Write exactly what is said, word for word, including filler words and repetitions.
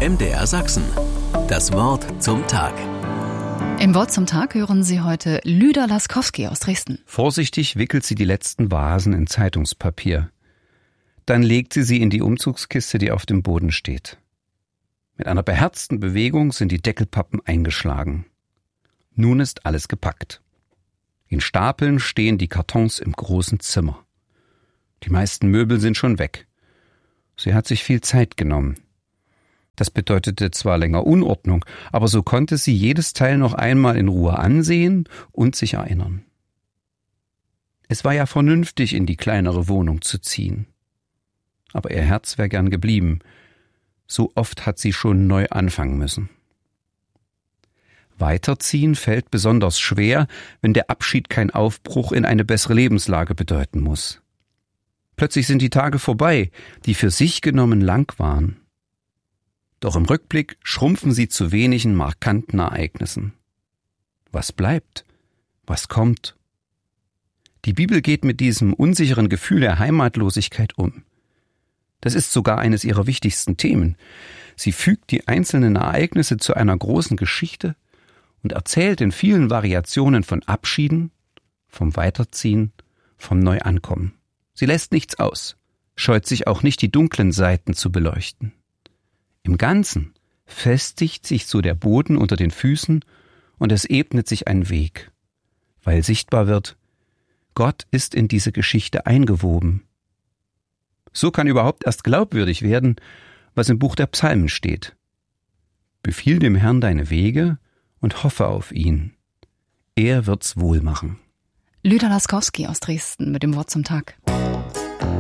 M D R Sachsen. Das Wort zum Tag. Im Wort zum Tag hören Sie heute Lyda Laskowski aus Dresden. Vorsichtig wickelt sie die letzten Vasen in Zeitungspapier. Dann legt sie sie in die Umzugskiste, die auf dem Boden steht. Mit einer beherzten Bewegung sind die Deckelpappen eingeschlagen. Nun ist alles gepackt. In Stapeln stehen die Kartons im großen Zimmer. Die meisten Möbel sind schon weg. Sie hat sich viel Zeit genommen. Das bedeutete zwar länger Unordnung, aber so konnte sie jedes Teil noch einmal in Ruhe ansehen und sich erinnern. Es war ja vernünftig, in die kleinere Wohnung zu ziehen. Aber ihr Herz wäre gern geblieben. So oft hat sie schon neu anfangen müssen. Weiterziehen fällt besonders schwer, wenn der Abschied kein Aufbruch in eine bessere Lebenslage bedeuten muss. Plötzlich sind die Tage vorbei, die für sich genommen lang waren. Doch im Rückblick schrumpfen sie zu wenigen markanten Ereignissen. Was bleibt? Was kommt? Die Bibel geht mit diesem unsicheren Gefühl der Heimatlosigkeit um. Das ist sogar eines ihrer wichtigsten Themen. Sie fügt die einzelnen Ereignisse zu einer großen Geschichte und erzählt in vielen Variationen von Abschieden, vom Weiterziehen, vom Neuankommen. Sie lässt nichts aus, scheut sich auch nicht, die dunklen Seiten zu beleuchten. Im Ganzen festigt sich so der Boden unter den Füßen und es ebnet sich ein Weg, weil sichtbar wird, Gott ist in diese Geschichte eingewoben. So kann überhaupt erst glaubwürdig werden, was im Buch der Psalmen steht. Befiehl dem Herrn deine Wege und hoffe auf ihn. Er wird's wohl machen. Lyda Laskowski aus Dresden mit dem Wort zum Tag.